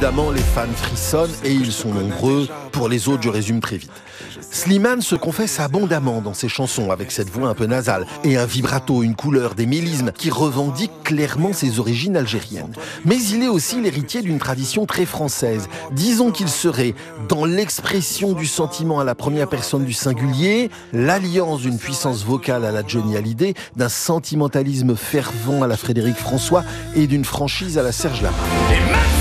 Évidemment, les fans frissonnent et ils sont nombreux. Pour les autres, je résume très vite. Slimane se confesse abondamment dans ses chansons avec cette voix un peu nasale et un vibrato, une couleur, des mélismes qui revendiquent clairement ses origines algériennes. Mais il est aussi l'héritier d'une tradition très française. Disons qu'il serait dans l'expression du sentiment à la première personne du singulier, l'alliance d'une puissance vocale à la Johnny Hallyday, d'un sentimentalisme fervent à la Frédéric François et d'une franchise à la Serge Lama.